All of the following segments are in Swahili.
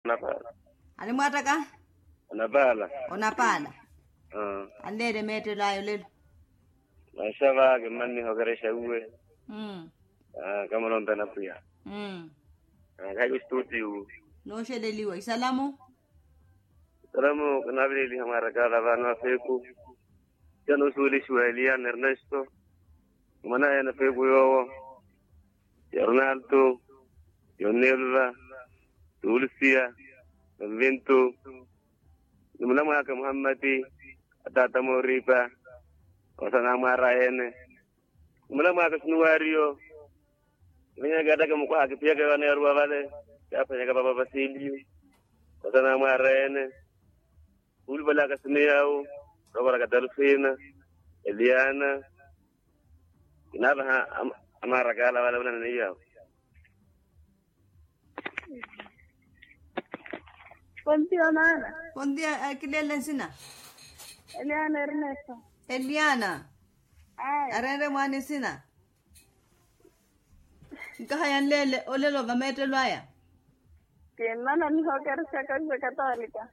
Napala. Ani mwataka? Napala. Onapala. Alele mete layo lelo. Mashava ke manni hogaresha uwe. Kama lombe na pia. Kai studio. No sheleliwa. Isalamu? Salamu kanabili hamara kala vana feku. Jano suli Suelia Ernesto. Mana yana feku yo. Ronaldo. Yonelva. Dulcia. Vinto. Numana yake Muhammadi. Atata Moriba. Osana mara ene. Numana yake Sunuario. Mwenye gada kama kwa akipia kwa neruwa vale. Hapa nyaka baba Basilio. Osana mara ene. Ulbala kasniyao. Robara Delfina. Eliana. Inaba amara kala wala wala niyao. Pontia mana? Pontia kilele sina. Eliana Ernesto. Eliana. Ay. Arende mwani sina. Nkahayan lele olelo vamete lwaya. Mana ni hokeresha kanisa Katolika.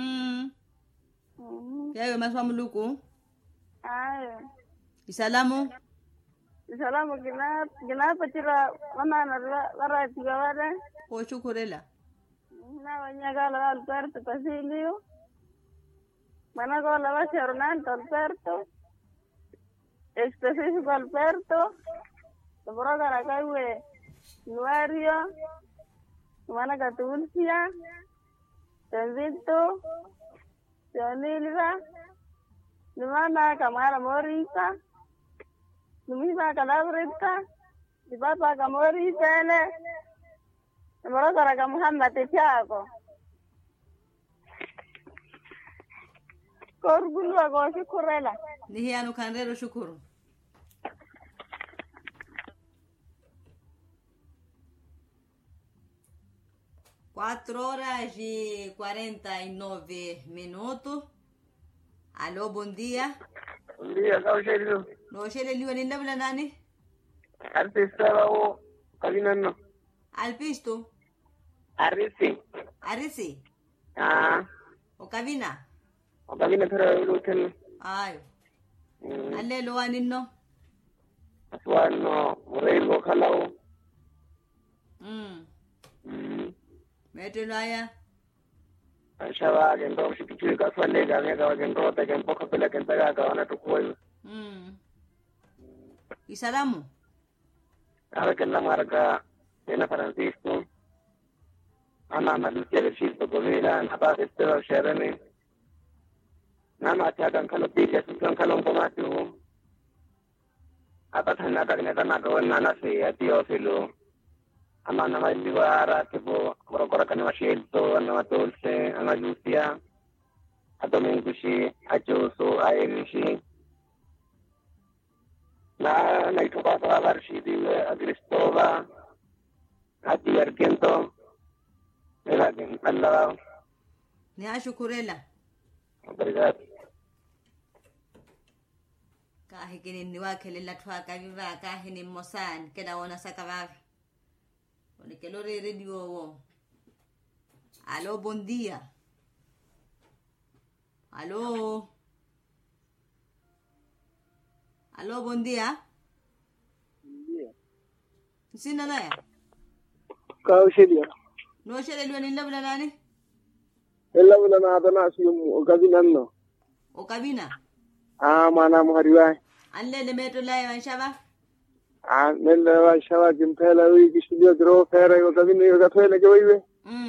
Yawe maswa muluku. Ay. Isalamu. Isalamu gina pachira mana lara tiga wale. Ko shukurela. Na wanyagala Alberto Basilio. Mana ko la base Ronaldo Alberto. Específico Alberto. Dobro gara kaiwe Nuario. Mana ka Dulcia. Benito. Jonilva. Numana Kamara Morita. Numisa Calabrita. Dibapa Kamori Pele. Dobro gara ka Muhammad Thiago. Korgulu ako shukurela. Nihianu kanrero shukuru. Quatro horas e 49 minutos. Alô, bom dia. Bom dia, Kaushelu. No sheleliwa ni ndabla nani? Artista lao kabina no. Alpisto. Arisi. Arisi. O kabina. O kabina tara lutel. Ayo. Alelo waninno. Aswano Morelo Kalao. Mete lwaya. Ashaba gendo shikichiri kaswale ga gendo ta gempo kapela kenta ga wana tukoy. Isalamu. Ahora que la marca de Francisco. Ana Malucia Fisto Comida, na base Estero Sherene. Nama chakan kalopika sukan kalong pamatu. Apat hana tagneta na kawan nana si Atio Filo. Ama na maliwara tipo korokora kana mashilto na matulse ana Lucia. Adomingushi achoso aelishi. Na naitupa sa Varshidi Agristova. Ati Argento. Laging Allah. Ni ashukurela. Obrigado. Kahikini niwakelela twaka viva kahini mosan keda wona sakavavi. Onikelore radio wo. Alô, bom dia. Alô. Alô, bom dia. Bom dia. Sina naya? Kaushelu. No sheleliwa ni ndabla nani? Ella wala na adana siyo o kabina no. O kabina. Mana muhariwa. Anlele meto laya shaba. Nella wa shawa jimpela wi kishilio dro fere o kabina yo gatwele ke wiwe.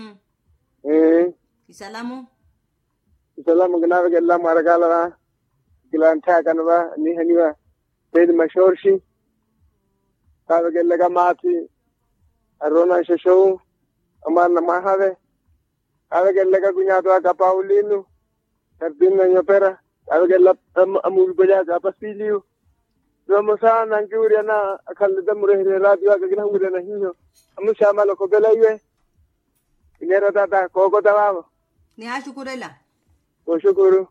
Isalamu. Salamu gnawa ke Allah marakala kilan ta kanwa ni haniwa sayyid mashhur shi. Kawa ke laga mati arona shosho amana mahave. Kawa ke laga kunyatwa ka Paulino. Tarbina nyopera. Kawa ke la amul baja ka Basilio. Romosa nanjuri na akal damure radio ka gina ngure na hiyo. Amu shamalo ko belaiwe. Inero tata koko tawawo. Ni ashukurela. Ko shukuru.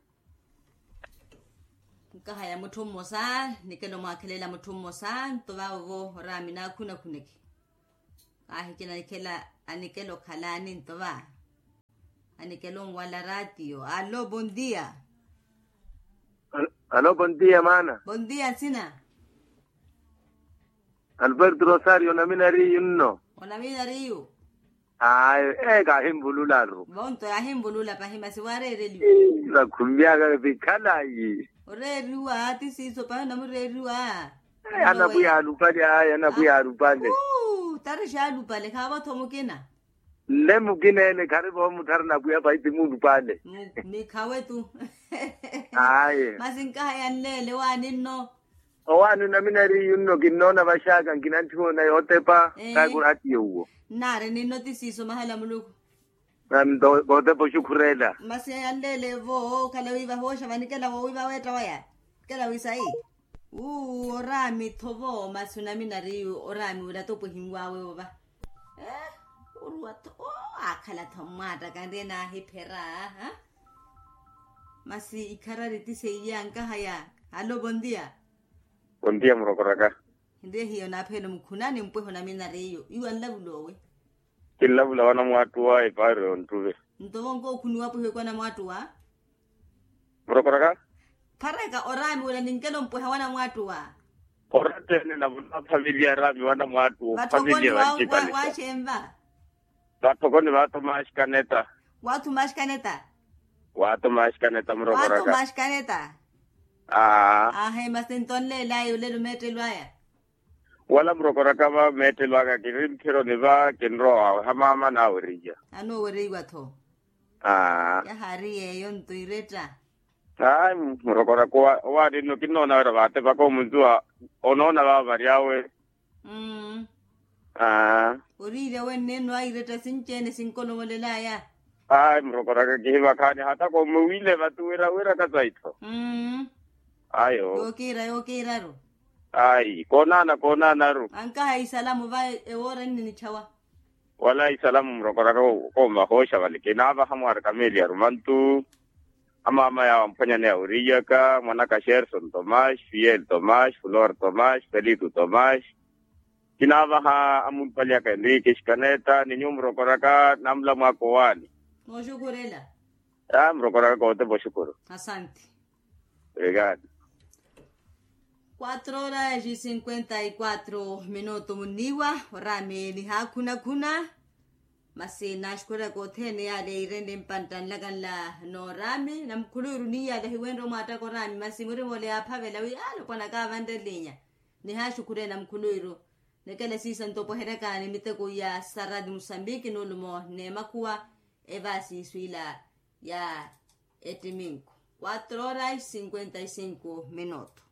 Nkahaya mutummo sa nikelo mwakelela mutummo sa tovawo ramina kuna kuneki. Ahikina nikela anikelo khalani ntova. anikelongwa la radio. Aló, buen día. Aló, buen día, mana. Buen día, sina. Alberto Rosario na minari yunno. Ona mina riu. Ay, ka himbulularo. Bonto ya himbulula pa hima siware relu. La kumbia ga bikala yi. Ore ruwa ati siso pa na mure ruwa. Ana buya lupale ay, ana buya lupale. Tare sha lupale kawa tomo kena. Le mugine ne karibo mutar na buya ba itimu lupale. Mi kawe tu. Ay. Masinka hayanlele wa ninno. Owanu na minari yunno kinona bashaka kinantiho na yotepa kagurati yuwo. Nare ninno tisiso mahala muluku. Bote po shukurela. Masi hayanlele vo kala wiva hosha vanikela wo wiva weta waya. Kela wisai. Orami tovo masuna minari orami uratopo hingwawe oba. Uruato akala tomata kandena hipera ha. Masi ikarariti seyanka haya. Allo buen día. Buen día mrokoraka. Nde hiyo na peno mkunani mpweho na minariyo. Iwa nlabulowe. Kilabula wana mwatu wa ipare ontuwe. Ntovongo kunu wapo hekwa na mwatu wa. Mrokoraka? Pareka orami wala ninkelo mpweha wana mwatu wa. Orate ni na familia rami wana mwatu. Familia wa Watokoni wa shemba. Watokoni watu mashkaneta. Watu mashkaneta. Watu mashkaneta mrokoraka. Watu mashkaneta. He masintonle layo lelo metelwaya. Wala mrokoraka ba metelwaga kirim kiro ni ba kinro hamama na orija. Ano weriwa to. Ya hariye yonto ireta. Ay mrokoraka wa dino kinona wera bate bako mzua onona ba variawe. Orire weneno aireta sinchene sinkono molelaya. Ay mrokoraka kihiwa kani hata ko mwile batu wera kazaito. Ayo. Yokira ro. Ay, konana ro. Anka hay salamu va ora ni chawa. Wala salamu mrokoraka ko mahosha wale kinaba hamwar kamelia romantu. Ama ya mfanya ne orija ka mwanaka Sherson Tomas, Fiel Tomas, Flor Tomas, Felito Tomas. Kinaba ha amunpalia ka Enrique Scaneta ni mrokoraka namla mwakowani. Moshukurela. Mrokoraka ko te boshukuru. Asante. Obrigado. 4:54 muniwa rame ni hakuna kuna masi nashkura ko thene ya de irende mpantan lagan la no rame nam kuluru ni ya de wenro mata ko rame masi muri mole aphavela wi alo kona ka vandelinya ni hashukure nam kuluru nekele season to poheraka ni miteko ya Saradi Mozambique no lumo ne makuwa evasi suila ya etiminko 4:55